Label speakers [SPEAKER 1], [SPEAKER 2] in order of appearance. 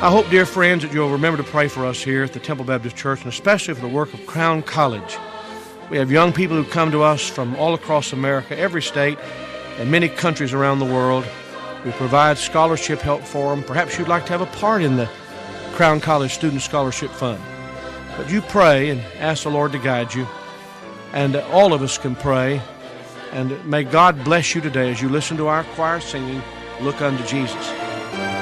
[SPEAKER 1] I hope, dear friends, that you'll remember to pray for us here at the Temple Baptist Church, and especially for the work of Crown College. We have young people who come to us from all across America, every state, and many countries around the world. We provide scholarship help for them. Perhaps you'd like to have a part in the Crown College Student Scholarship Fund. But you pray and ask the Lord to guide you. And all of us can pray. And may God bless you today as you listen to our choir singing, Look Unto Jesus.